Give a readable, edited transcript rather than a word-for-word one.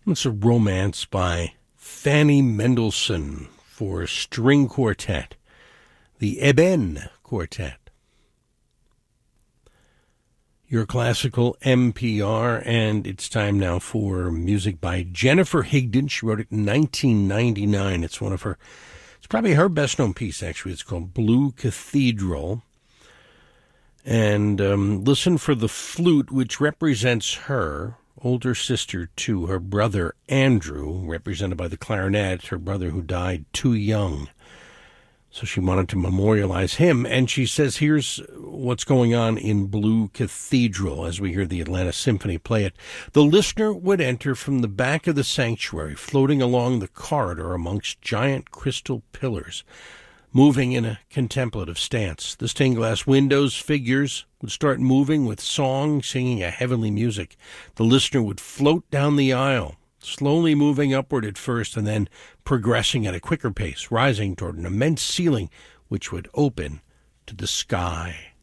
It's a romance by Fanny Mendelssohn for string quartet, the Eben Quartet. Your classical NPR, and it's time now for music by Jennifer Higdon. She wrote it in 1999. It's probably her best-known piece, actually. It's called Blue Cathedral. And listen for the flute, which represents her older sister to her brother Andrew, represented by the clarinet, her brother who died too young. So she wanted to memorialize him, and she says, here's what's going on in Blue Cathedral as we hear the Atlanta Symphony play it. The listener would enter from the back of the sanctuary, floating along the corridor amongst giant crystal pillars, moving in a contemplative stance. The stained glass windows, figures would start moving with song, singing a heavenly music. The listener would float down the aisle, slowly moving upward at first and then progressing at a quicker pace, rising toward an immense ceiling which would open to the sky.